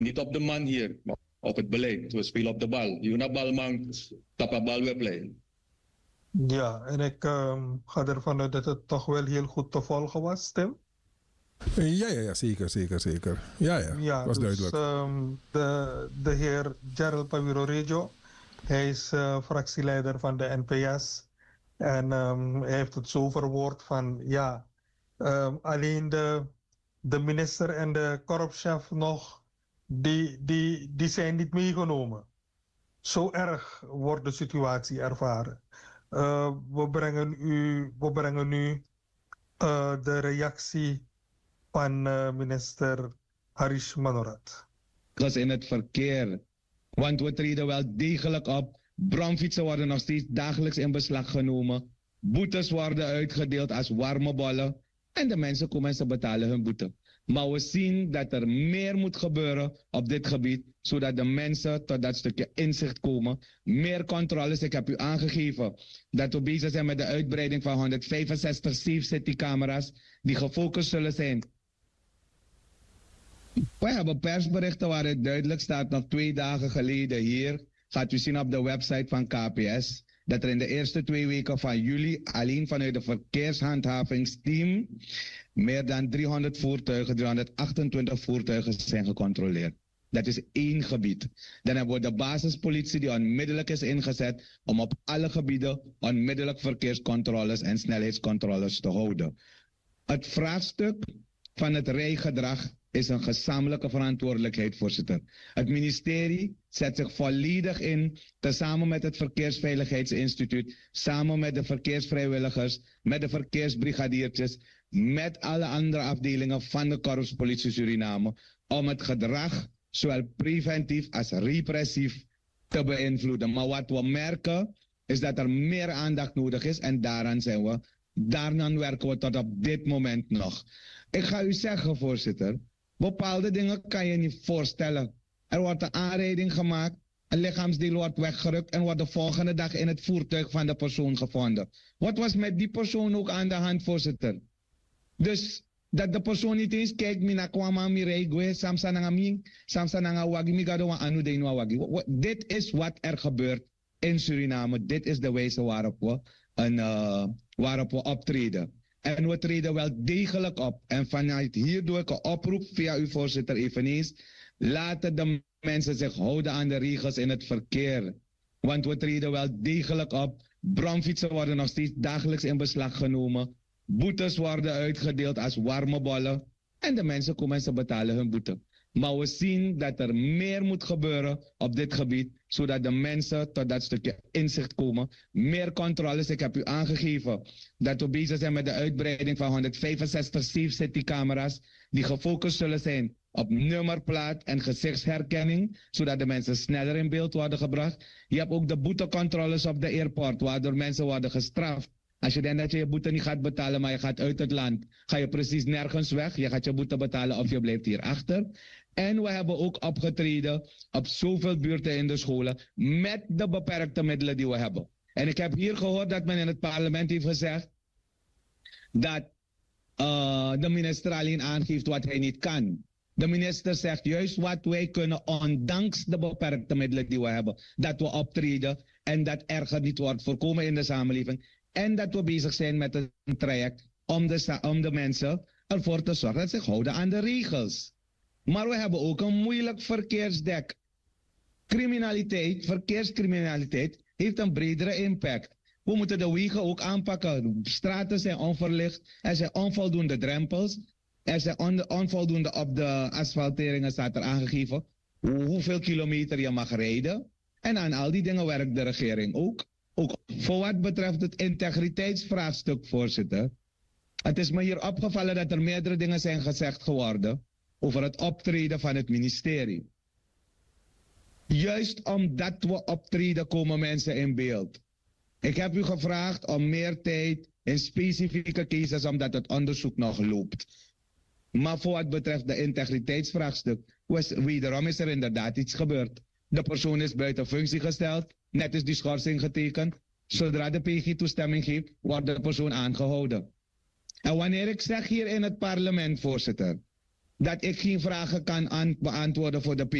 niet op de man hier, maar op het beleid. We spelen op de bal. Juna balman, tapa bal we play. Ja, en ik ga ervan uit dat het toch wel heel goed te volgen was, Tim. Ja, zeker. Ja, Ja, was dus duidelijk. de heer Gerald Paviro Regio, hij is fractieleider van de NPS. En hij heeft het zo verwoord van, ja, alleen de minister en de korpschef nog, die zijn niet meegenomen. Zo erg wordt de situatie ervaren. We brengen nu de reactie van minister Harish Manorat. In het verkeer. Want we treden wel degelijk op. Bromfietsen worden nog steeds dagelijks in beslag genomen. Boetes worden uitgedeeld als warme bollen. En de mensen komen en ze betalen hun boete. Maar we zien dat er meer moet gebeuren op dit gebied, zodat de mensen tot dat stukje inzicht komen. Meer controles. Ik heb u aangegeven dat we bezig zijn met de uitbreiding van 165 safe city camera's die gefocust zullen zijn. We hebben persberichten waar het duidelijk staat, nog 2 dagen geleden hier, gaat u zien op de website van KPS, dat er in de eerste 2 weken van juli alleen vanuit de verkeershandhavingsteam meer dan 300 voertuigen, 328 voertuigen zijn gecontroleerd. Dat is 1 gebied. Dan hebben we de basispolitie die onmiddellijk is ingezet om op alle gebieden onmiddellijk verkeerscontroles en snelheidscontroles te houden. Het vraagstuk van het rijgedrag is een gezamenlijke verantwoordelijkheid, voorzitter. Het ministerie zet zich volledig in, tezamen met het Verkeersveiligheidsinstituut, samen met de verkeersvrijwilligers, met de verkeersbrigadiertjes, met alle andere afdelingen van de Korpspolitie Suriname, om het gedrag zowel preventief als repressief te beïnvloeden. Maar wat we merken is dat er meer aandacht nodig is en daaraan werken we tot op dit moment nog. Ik ga u zeggen, voorzitter, bepaalde dingen kan je niet voorstellen. Er wordt een aanrijding gemaakt, een lichaamsdeel wordt weggerukt en wordt de volgende dag in het voertuig van de persoon gevonden. Wat was met die persoon ook aan de hand, voorzitter? Dus dat de persoon niet eens kijkt, mina kwama mi reigwe, samsa nanga wagi, mi gado wa anu de wagi. Dit is wat er gebeurt in Suriname. Dit is de wijze waarop we optreden. En we treden wel degelijk op. En vanuit hier doe ik een oproep via uw voorzitter eveneens. Laten de mensen zich houden aan de regels in het verkeer. Want we treden wel degelijk op. Bromfietsen worden nog steeds dagelijks in beslag genomen. Boetes worden uitgedeeld als warme bollen. En de mensen komen en ze betalen hun boete. Maar we zien dat er meer moet gebeuren op dit gebied, zodat de mensen tot dat stukje inzicht komen. Meer controles. Ik heb u aangegeven dat we bezig zijn met de uitbreiding van 165 safe city camera's die gefocust zullen zijn op nummerplaat en gezichtsherkenning, zodat de mensen sneller in beeld worden gebracht. Je hebt ook de boetecontroles op de airport, waardoor mensen worden gestraft. Als je denkt dat je je boete niet gaat betalen, maar je gaat uit het land, ga je precies nergens weg. Je gaat je boete betalen of je blijft hier achter. En we hebben ook opgetreden op zoveel buurten in de scholen met de beperkte middelen die we hebben. En ik heb hier gehoord dat men in het parlement heeft gezegd dat de minister alleen aangeeft wat hij niet kan. De minister zegt juist wat wij kunnen, ondanks de beperkte middelen die we hebben. Dat we optreden en dat erger niet wordt voorkomen in de samenleving. En dat we bezig zijn met een traject om de mensen ervoor te zorgen dat ze zich houden aan de regels. Maar we hebben ook een moeilijk verkeersdek. Verkeerscriminaliteit heeft een bredere impact. We moeten de wegen ook aanpakken. Straten zijn onverlicht, er zijn onvoldoende drempels, er zijn onvoldoende op de asfalteringen staat er aangegeven hoeveel kilometer je mag rijden. En aan al die dingen werkt de regering ook. Ook voor wat betreft het integriteitsvraagstuk, voorzitter. Het is me hier opgevallen dat er meerdere dingen zijn gezegd geworden over het optreden van het ministerie. Juist omdat we optreden komen mensen in beeld. Ik heb u gevraagd om meer tijd in specifieke cases omdat het onderzoek nog loopt. Maar voor wat betreft de integriteitsvraagstuk, wederom is er inderdaad iets gebeurd. De persoon is buiten functie gesteld, net is die schorsing getekend. Zodra de PG toestemming geeft, wordt de persoon aangehouden. En wanneer ik zeg hier in het parlement, voorzitter, dat ik geen vragen kan beantwoorden voor de